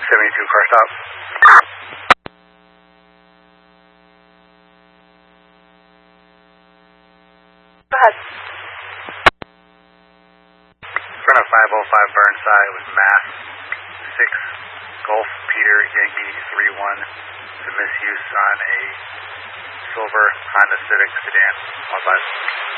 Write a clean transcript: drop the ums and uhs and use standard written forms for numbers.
72 car stop. Go ahead. Front of 505 Burnside with Mass 6 Golf Peter Yankee 31 to misuse on a silver Honda Civic sedan. All five.